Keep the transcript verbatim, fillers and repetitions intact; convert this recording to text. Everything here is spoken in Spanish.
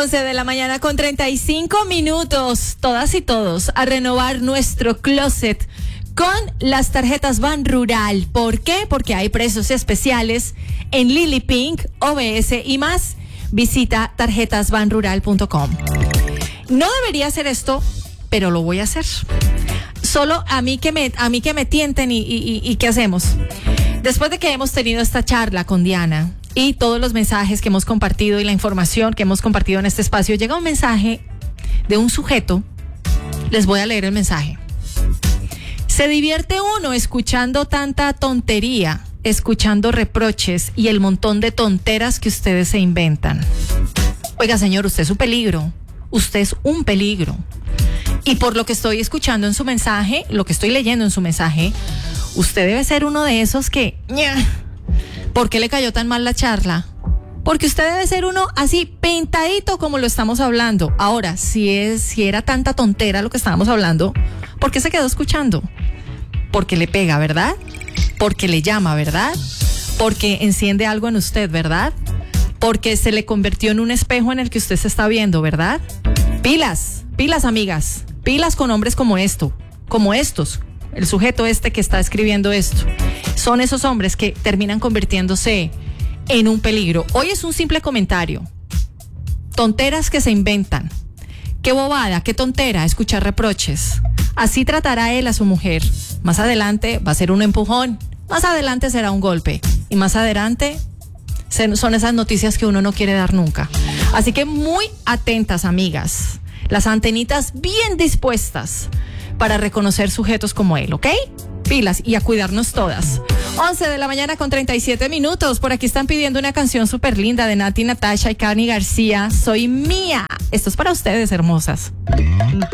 once de la mañana con treinta y cinco minutos, todas y todos, a renovar nuestro closet con las tarjetas Banrural. ¿Por qué? Porque hay precios especiales en Lily Pink, O B S y más. Visita tarjetas banrural punto com. No debería hacer esto, pero lo voy a hacer. Solo a mí que me, a mí que me tienten y, y, y ¿qué hacemos? Después de que hemos tenido esta charla con Diana y todos los mensajes que hemos compartido y la información que hemos compartido en este espacio, llega un mensaje de un sujeto. Les voy a leer el mensaje. Se divierte uno escuchando tanta tontería, escuchando reproches y el montón de tonteras que ustedes se inventan. Oiga, señor, usted es un peligro. Usted es un peligro. Y por lo que estoy escuchando en su mensaje, lo que estoy leyendo en su mensaje, usted debe ser uno de esos que... ¿Por qué le cayó tan mal la charla? Porque usted debe ser uno así pintadito como lo estamos hablando. Ahora, si es, si era tanta tontera lo que estábamos hablando, ¿por qué se quedó escuchando? Porque le pega, ¿verdad? Porque le llama, ¿verdad? Porque enciende algo en usted, ¿verdad? Porque se le convirtió en un espejo en el que usted se está viendo, ¿verdad? Pilas, pilas, amigas, pilas con hombres como esto, como estos. El sujeto este que está escribiendo esto. Son esos hombres que terminan convirtiéndose en un peligro. Hoy es un simple comentario. Tonteras que se inventan. Qué bobada, qué tontera escuchar reproches. Así tratará él a su mujer. Más adelante va a ser un empujón. Más adelante será un golpe. Y más adelante son esas noticias que uno no quiere dar nunca. Así que muy atentas, amigas. Las antenitas bien dispuestas para reconocer sujetos como él, ¿ok? Pilas y a cuidarnos todas. once de la mañana con treinta y siete minutos. Por aquí están pidiendo una canción súper linda de Nati Natasha y Cani García. Soy mía. Esto es para ustedes, hermosas.